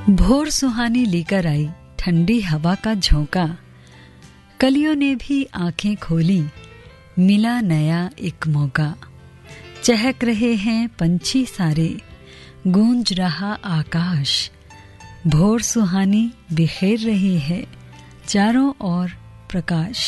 भोर सुहानी लेकर आई ठंडी हवा का झोंका, कलियों ने भी आंखें खोली, मिला नया एक मौका। चहक रहे हैं पंछी सारे, गूंज रहा आकाश। भोर सुहानी बिखेर रही है चारों ओर प्रकाश।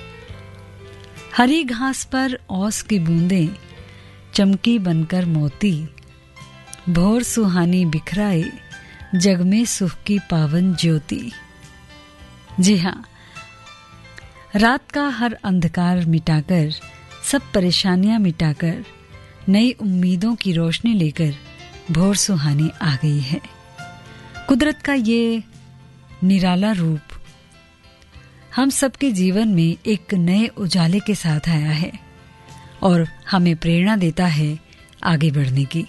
हरी घास पर ओस की बूंदें चमकी बनकर मोती, भोर सुहानी बिखराए जग में सुख की पावन ज्योति। जी हाँ, रात का हर अंधकार मिटाकर, सब परेशानियां मिटाकर, नई उम्मीदों की रोशनी लेकर भोर सुहानी आ गई है। कुदरत का ये निराला रूप हम सबके जीवन में एक नए उजाले के साथ आया है और हमें प्रेरणा देता है आगे बढ़ने की।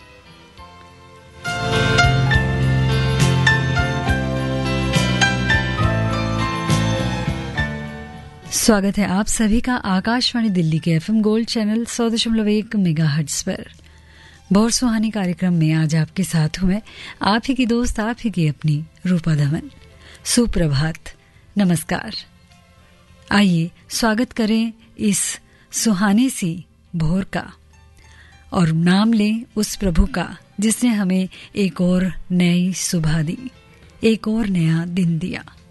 स्वागत है आप सभी का आकाशवाणी दिल्ली के एफएम गोल्ड चैनल 100.1 मेगाहर्ट्ज पर। भोर सुहानी कार्यक्रम में आज आपके साथ हूं मैं, आप ही की दोस्त, आप ही की अपनी रूपा धवन। सुप्रभात, नमस्कार। आइए स्वागत करें इस सुहानी सी भोर का और नाम लें उस प्रभु का जिसने हमें एक और नई सुबह दी, एक और नया दिन दिया।